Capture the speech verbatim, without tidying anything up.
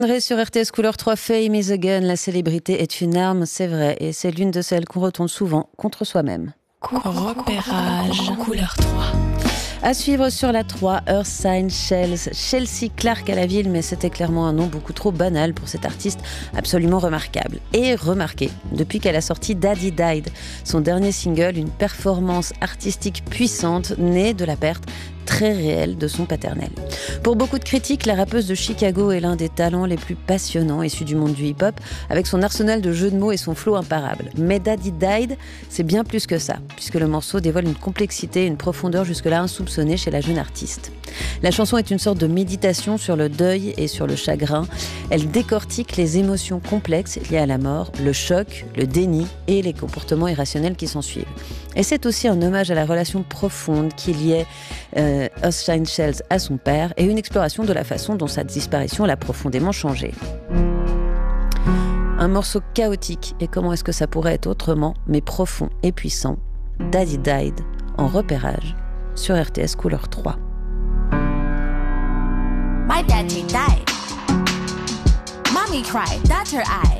Sur R T S Couleur trois, Fame is a gun, la célébrité est une arme, c'est vrai, et c'est l'une de celles qu'on retourne souvent contre soi-même. Repérage Couleur trois. À suivre sur la trois, Earth Sign Shells. Chelsea Clark à la ville, mais c'était clairement un nom beaucoup trop banal pour cette artiste absolument remarquable. Et remarquée, depuis qu'elle a sorti Daddy Died, son dernier single, une performance artistique puissante née de la perte très réelle de son paternel. Pour beaucoup de critiques, la rappeuse de Chicago est l'un des talents les plus passionnants issus du monde du hip-hop, avec son arsenal de jeux de mots et son flow imparable. Mais Daddy Died, c'est bien plus que ça, puisque le morceau dévoile une complexité et une profondeur jusque-là insoupçonnée chez la jeune artiste. La chanson est une sorte de méditation sur le deuil et sur le chagrin. Elle décortique les émotions complexes liées à la mort, le choc, le déni et les comportements irrationnels qui s'en suivent. Et c'est aussi un hommage à la relation profonde qui liait euh, Earth Sign Shells à son père et une exploration de la façon dont sa disparition l'a profondément changé. Un morceau chaotique, et comment est-ce que ça pourrait être autrement, mais profond et puissant. Daddy Died, en repérage, sur R T S Couleur trois. My daddy died. Mommy cried, that's her eye.